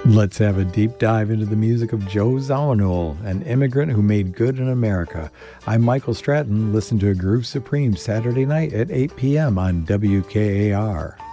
Let's have a deep dive into the music of Joe Zawinul, an immigrant who made good in America. I'm Michael Stratton. Listen to Groove Supreme Saturday night at 8 p.m. on WKAR.